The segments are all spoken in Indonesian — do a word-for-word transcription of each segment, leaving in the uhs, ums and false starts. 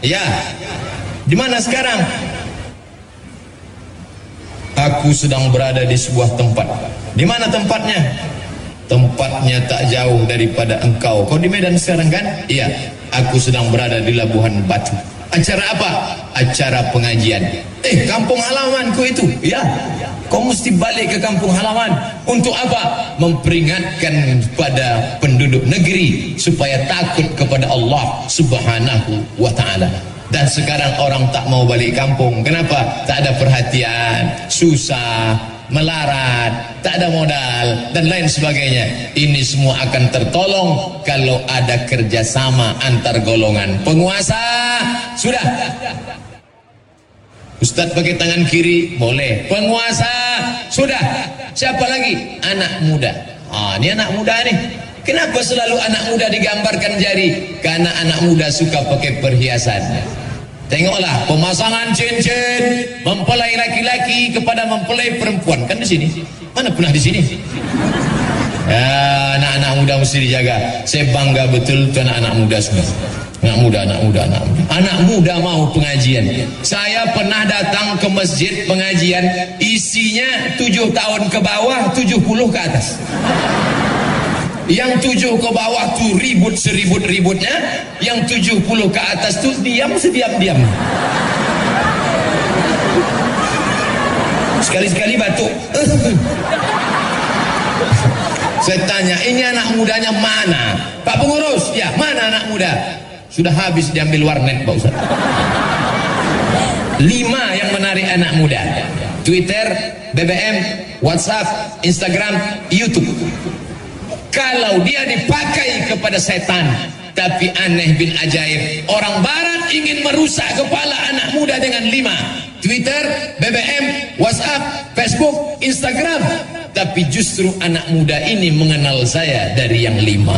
Ya. Di mana sekarang? Aku sedang berada di sebuah tempat. Di mana tempatnya? Tempatnya tak jauh daripada engkau. Kau di Medan sekarang kan? Iya. Aku sedang berada di Labuhan Batu. Acara apa? Acara pengajian. Eh, kampung halamanku itu. Ya. Kau mesti balik ke kampung halaman. Untuk apa? Memperingatkan pada penduduk negeri supaya takut kepada Allah Subhanahu wa ta'ala. Dan sekarang orang tak mau balik kampung. Kenapa? Tak ada perhatian, susah, melarat, tak ada modal, dan lain sebagainya. Ini semua akan tertolong kalau ada kerjasama antar golongan penguasa. Sudah. Ustadz pakai tangan kiri, boleh. Penguasa, sudah. Siapa lagi? Anak muda. Ah, ini anak muda nih. Kenapa selalu anak muda digambarkan jari? Karena anak muda suka pakai perhiasan. Tengoklah pemasangan cincin, mempelai laki-laki kepada mempelai perempuan. Kan di sini. Mana pernah di sini? Ya, anak-anak muda mesti dijaga. Saya bangga betul tuh anak-anak muda semua. Anak muda, anak muda, anak muda. Anak muda mau pengajian. Saya pernah datang ke masjid pengajian, isinya tujuh tahun ke bawah, tujuh puluh ke atas. Yang tujuh ke bawah tuh ribut seribut-ributnya, yang tujuh puluh ke atas tuh diam sediam-diam. Sekali-sekali batuk. Saya tanya, ini anak mudanya mana? Pak pengurus, ya mana anak muda? Sudah habis diambil warnet Pak Ustaz. Lima yang menarik anak muda: Twitter, B B M, WhatsApp, Instagram, YouTube. Kalau dia dipakai kepada setan, tapi aneh bin ajaib, orang barat ingin merusak kepala anak muda dengan lima: Twitter, B B M, WhatsApp, Facebook, Instagram. Tapi justru anak muda ini mengenal saya dari yang lima.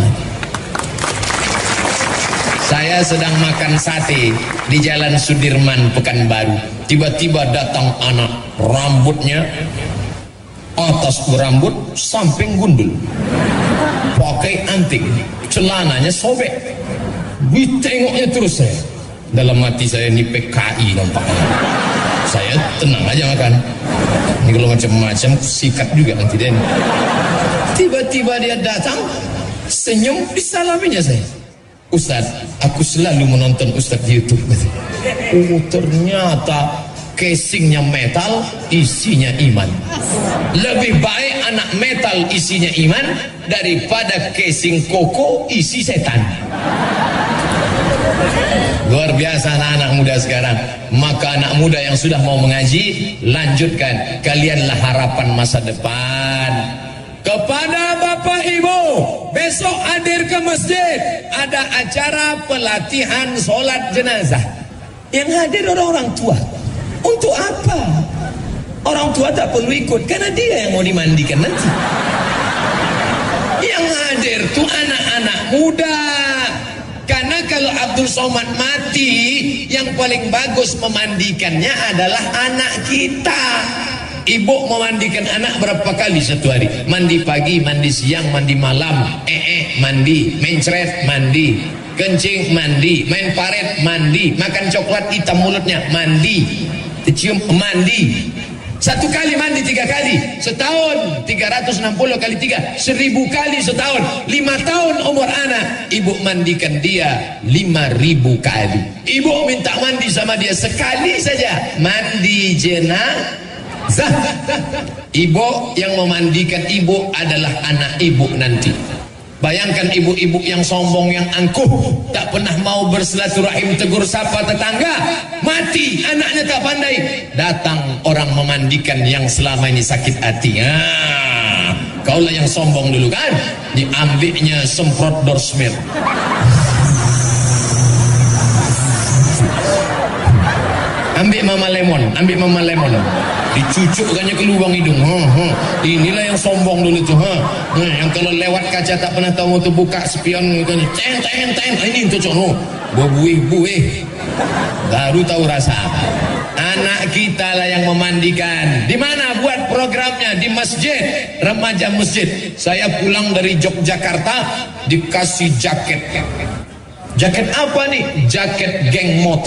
Saya sedang makan sate di Jalan Sudirman, Pekanbaru. Tiba-tiba datang anak, rambutnya atas berambut, samping gundul, pakai anting, celananya sobek. Ditengoknya terus saya. Dalam hati saya, ini P K I nampaknya. Saya tenang aja makan. Ini kalau macam-macam sikat juga nanti deh. Tiba-tiba dia datang, senyum, disalaminya saya. Ustaz, aku selalu menonton Ustaz di YouTube. Oh, ternyata casingnya metal, isinya iman. Lebih baik anak metal isinya iman daripada casing koko isi setan. Luar biasa anak-anak muda sekarang. Maka anak muda yang sudah mau mengaji, lanjutkan. Kalianlah harapan masa depan. Kepada Bapak Ibu, besok hadir ke masjid, ada acara pelatihan sholat jenazah. Yang hadir orang-orang tua. Untuk apa? Orang tua tak perlu ikut, karena dia yang mau dimandikan nanti. Yang hadir tuh anak-anak muda. Karena kalau Abdul Somad mati, yang paling bagus memandikannya adalah anak kita. Ibu memandikan anak berapa kali satu hari? Mandi pagi, mandi siang, mandi malam. Eh eh mandi, mencret mandi, kencing mandi, main paret mandi, makan coklat hitam mulutnya mandi, cium mandi. Satu kali mandi tiga kali setahun, tiga ratus enam puluh kali tiga, seribu kali setahun. Lima tahun umur anak, ibu mandikan dia lima ribu kali. Ibu minta mandi sama dia sekali saja, mandi jenazah. Ibu yang memandikan ibu adalah anak ibu nanti. Bayangkan ibu-ibu yang sombong, yang angkuh, tak pernah mau bersilaturahim, tegur sapa tetangga, mati anaknya tak pandai. Datang orang memandikan yang selama ini sakit hati. Ah, kaulah yang sombong dulu kan, diambilnya semprot dorsmir. Ambil mama lemon, ambil mama lemon, dicucukkannya ke lubang hidung. Ha, ha. Inilah yang sombong dulu tuh. Ha. Nah, yang kalau lewat kaca tak pernah tahu tuh buka spion, ten ten ten. Ini cocok no. Buih-buih. Baru tahu rasa. Anak kita lah yang memandikan. Di mana buat programnya? Di masjid, remaja masjid. Saya pulang dari Yogyakarta dikasih jaket. Jaket apa nih? Jaket geng motor.